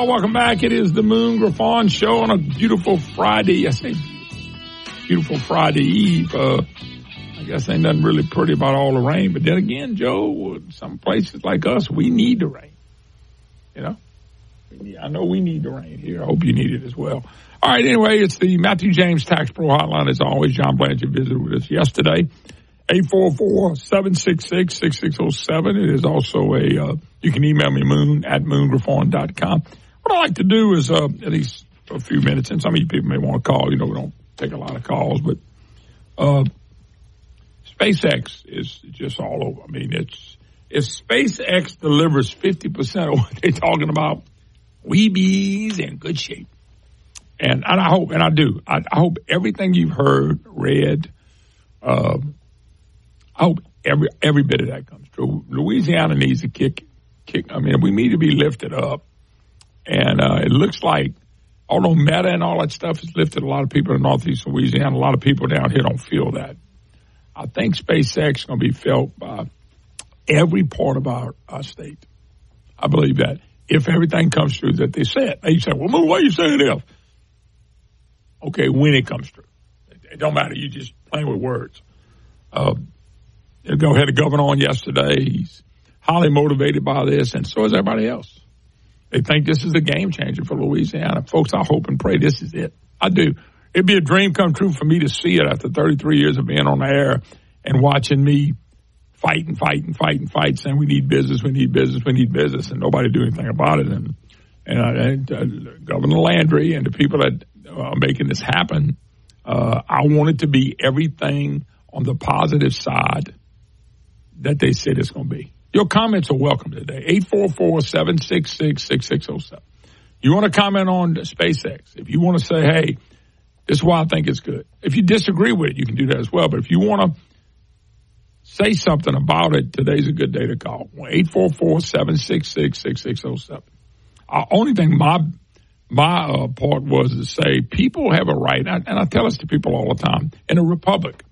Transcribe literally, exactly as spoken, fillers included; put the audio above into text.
welcome back. It is the Moon Griffon Show on a beautiful Friday. I say beautiful Friday Eve. Uh, I guess ain't nothing really pretty about all the rain. But then again, Joe, some places like us, we need the rain. You know? I know we need the rain here. I hope you need it as well. All right, anyway, it's the Matthew James Tax Pro Hotline. As always, John Blanchard visited with us yesterday. eight four four, seven six six, six six zero seven. It is also a, uh, you can email me, moon at moon griffon dot com. What I like to do is, uh, at least for a few minutes, and some of you people may want to call, you know, we don't take a lot of calls, but, uh, SpaceX is just all over. I mean, it's, if SpaceX delivers fifty percent of what they're talking about, we bees in good shape. And, and I hope, and I do, I, I hope everything you've heard, read, uh, I hope every every bit of that comes true. Louisiana needs a kick. kick. I mean, we need to be lifted up. And uh, it looks like, although Meta and all that stuff has lifted a lot of people in northeast Louisiana, a lot of people down here don't feel that. I think SpaceX is going to be felt by every part of our, our state. I believe that. If everything comes true that they said. They say, well, why are you saying if? Okay, when it comes true. It don't matter. You just playing with words. Uh, Go ahead, the governor on yesterday. He's highly motivated by this, and so is everybody else. They think this is a game changer for Louisiana. Folks, I hope and pray this is it. I do. It'd be a dream come true for me to see it after thirty-three years of being on the air and watching me fight and fight and fight and fight, saying we need business, we need business, we need business, and nobody do anything about it. And, and, uh, and uh, Governor Landry and the people that are making this happen, uh, I want it to be everything on the positive side that they said it's going to be. Your comments are welcome today. eight four four, seven six six, six six zero seven. You want to comment on SpaceX. If you want to say, hey, this is why I think it's good. If you disagree with it, you can do that as well. But if you want to say something about it, today's a good day to call. eight four four, seven six six, six six zero seven. The only thing my my uh, part was to say people have a right, and I, and I tell this to people all the time, in a republic,